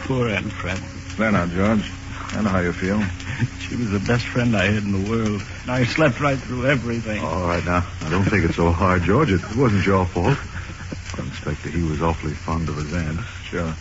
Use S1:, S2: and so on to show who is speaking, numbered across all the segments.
S1: Poor Aunt Frances.
S2: There now, George. I know how you feel.
S1: She was the best friend I had in the world. I slept right through everything.
S2: All right, now don't take it so hard, George. It wasn't your fault. Inspector, he was awfully fond of his aunt. Sure.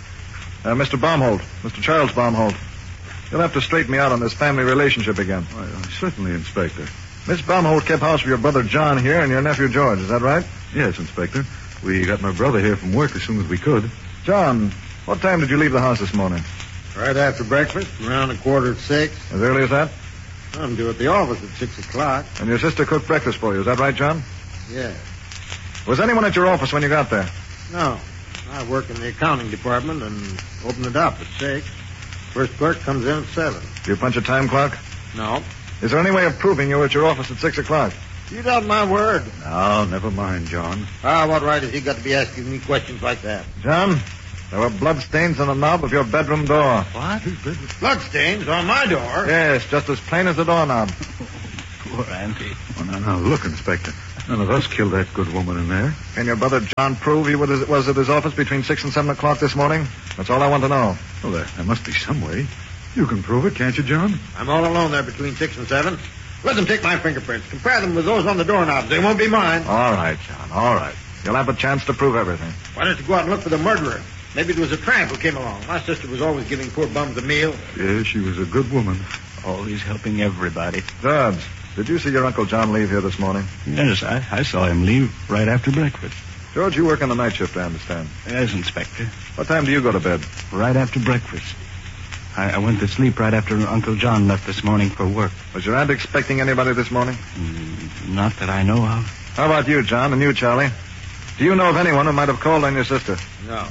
S2: Mr. Baumholt, Mr. Charles Baumholt, you'll have to straighten me out on this family relationship again. Certainly, Inspector. Miss Baumholt kept house for your brother John here and your nephew George. Is that right? Yes, Inspector. We got my brother here from work as soon as we could. John, what time did you leave the house this morning?
S3: Right after breakfast, around 6:15.
S2: As early as that?
S3: I'm due at the office at 6 o'clock.
S2: And your sister cooked breakfast for you. Is that right, John?
S3: Yeah.
S2: Was anyone at your office when you got there?
S3: No. I work in the accounting department and open it up at 6. First clerk comes in at 7.
S2: Do you punch a time clock?
S3: No.
S2: Is there any way of proving you were at your office at 6 o'clock?
S3: You doubt my word.
S2: No, never mind, John.
S3: What right has he got to be asking me questions like that?
S2: John, there were bloodstains on the knob of your bedroom door.
S3: What? Bloodstains on my door?
S2: Yes, just as plain as the doorknob.
S1: Poor Auntie.
S2: Oh, now, look, Inspector. None of us killed that good woman in there. Can your brother John prove he was at his office between 6 and 7 o'clock this morning? That's all I want to know. Well, there must be some way. You can prove it, can't you, John?
S3: I'm all alone there between 6 and 7. Let them take my fingerprints. Compare them with those on the doorknobs. They won't be mine.
S2: All right, John, all right. You'll have a chance to prove everything.
S3: Why don't you go out and look for the murderer? Maybe it was a tramp who came along. My sister was always giving poor bums a meal.
S2: Yes, she was a good woman.
S1: Always helping everybody.
S2: Dodds, did you see your Uncle John leave here this morning?
S1: Yes, I saw him leave right after breakfast.
S2: George, you work on the night shift, I understand.
S1: Yes, Inspector.
S2: What time do you go to bed?
S1: Right after breakfast. I went to sleep right after Uncle John left this morning for work.
S2: Was your aunt expecting anybody this morning?
S1: Not that I know of.
S2: How about you, John, and you, Charlie? Do you know of anyone who might have called on your sister?
S3: No.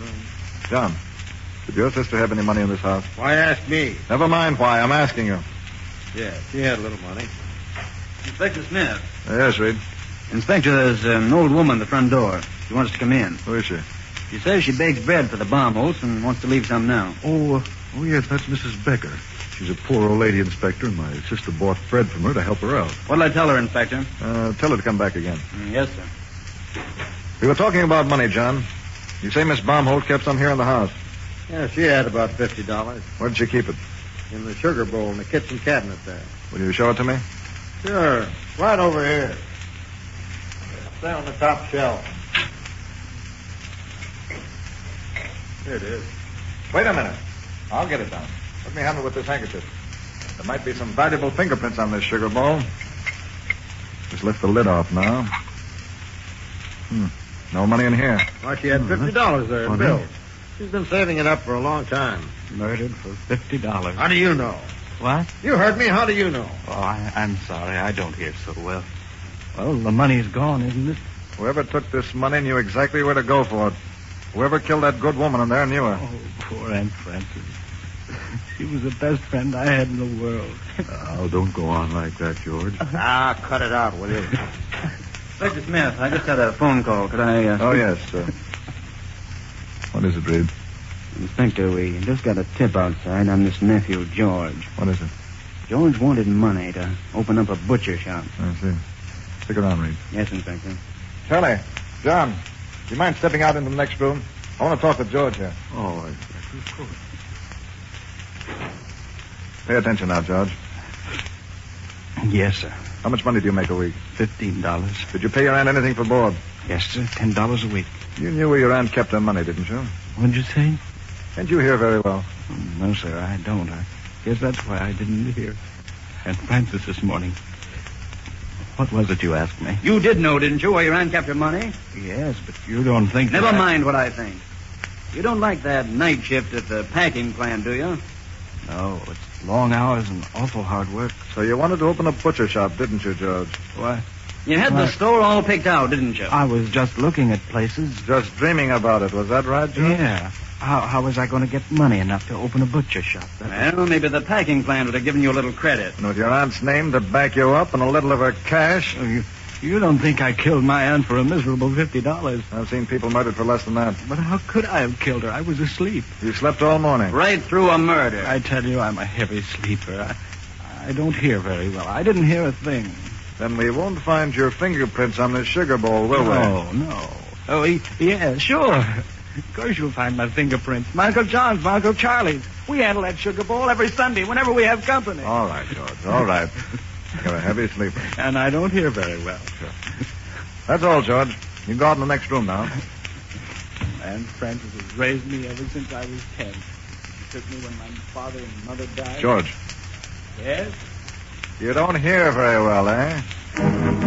S2: John, did your sister have any money in this house?
S3: Why ask me?
S2: Never mind why, I'm asking you.
S3: Yeah, she had a little money.
S4: Inspector Smith.
S2: Yes, Reed.
S4: Inspector, there's an old woman at the front door. She wants to come in.
S2: Who is she?
S4: She says she bakes bread for the Baumholts and wants to leave some now.
S2: Oh, yes, that's Mrs. Becker. She's a poor old lady, Inspector, and my sister bought bread from her to help her out.
S4: What'll I tell her, Inspector?
S2: Tell her to come back again.
S4: Yes, sir.
S2: We were talking about money, John. You say Miss Baumholt kept some here in the house.
S3: Yeah, she had about $50.
S2: Where did she keep it?
S3: In the sugar bowl in the kitchen cabinet there.
S2: Will you show it to me?
S3: Sure. Right over here. Stay on the top shelf. Here it is.
S2: Wait a minute. I'll get it down. Let me handle it with this handkerchief. There might be some valuable fingerprints on this sugar bowl. Just lift the lid off now. No money in here.
S3: Why, she had $50 there in bills. She's been saving it up for a long time.
S1: Murdered for $50.
S3: How do you know?
S1: What?
S3: You heard me. How do you know?
S1: Oh, I'm sorry. I don't hear so well. Well, the money's gone, isn't it?
S2: Whoever took this money knew exactly where to go for it. Whoever killed that good woman in there knew her.
S1: Oh, poor Aunt Frances. She was the best friend I had in the world.
S2: Oh, don't go on like that, George.
S3: Cut it out, will you?
S4: Inspector Smith, I just had a phone call. Could I...
S2: Oh, yes. What is it, Reed?
S4: Inspector, we just got a tip outside on this nephew, George.
S2: What is it?
S4: George wanted money to open up a butcher shop.
S2: I see. Stick around, Reed.
S4: Yes, Inspector.
S2: Charlie, John, do you mind stepping out into the next room? I want to talk to George here.
S5: Oh, of course.
S2: Pay attention now, George.
S1: Yes, sir.
S2: How much money do you make a week?
S1: $15.
S2: Did you pay your aunt anything for board?
S1: Yes, sir. $10 a week.
S2: You knew where your aunt kept her money, didn't you?
S1: What'd you say?
S2: Can't you hear very well?
S1: No, sir, I don't. I guess that's why I didn't hear. And Francis this morning. What was it you asked me?
S4: You did know, didn't you, where your aunt kept her money?
S1: Yes, but you don't think
S4: Never
S1: that...
S4: mind what I think. You don't like that night shift at the packing plant, do you?
S1: No, it's long hours and awful hard work.
S2: So you wanted to open a butcher shop, didn't you, George?
S1: What?
S4: You had the store all picked out, didn't you?
S1: I was just looking at places.
S2: Just dreaming about it. Was that right, George?
S1: Yeah. How was I going to get money enough to open a butcher shop?
S4: Well, maybe the packing plant would have given you a little credit.
S2: And with your aunt's name to back you up and a little of her cash?
S1: You don't think I killed my aunt for a miserable $50?
S2: I've seen people murdered for less than that.
S1: But how could I have killed her? I was asleep.
S2: You slept all morning.
S4: Right through a murder.
S1: I tell you, I'm a heavy sleeper. I don't hear very well. I didn't hear a thing.
S2: Then we won't find your fingerprints on this sugar bowl, will we?
S1: No. Oh, yeah, sure. Of course you'll find my fingerprints. My Uncle John's, my Uncle Charlie's. We handle that sugar bowl every Sunday whenever we have company.
S2: All right, George. All right. You're a heavy sleeper.
S1: And I don't hear very well.
S2: Sure. That's all, George. You can go out in the next room now.
S1: And Francis has raised me ever since I was 10. He took me when my father and mother died.
S2: George,
S1: Yes?
S2: you don't hear very well, eh?